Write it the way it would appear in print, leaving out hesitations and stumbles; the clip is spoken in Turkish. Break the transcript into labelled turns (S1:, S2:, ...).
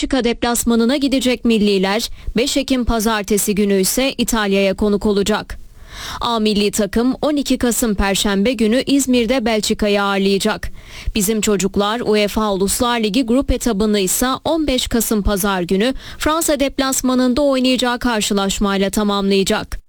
S1: Belçika deplasmanına gidecek milliler 5 Ekim pazartesi günü ise İtalya'ya konuk olacak. A milli takım 12 Kasım Perşembe günü İzmir'de Belçika'yı ağırlayacak. Bizim çocuklar UEFA Uluslar Ligi grup etabını ise 15 Kasım Pazar günü Fransa deplasmanında oynayacağı karşılaşmayla tamamlayacak.